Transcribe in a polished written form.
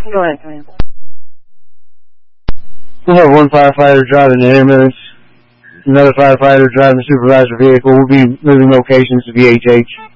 Go ahead, ma'am. We'll have one firefighter driving the ambulance, another firefighter driving the supervisor vehicle. We'll be moving locations to VHH.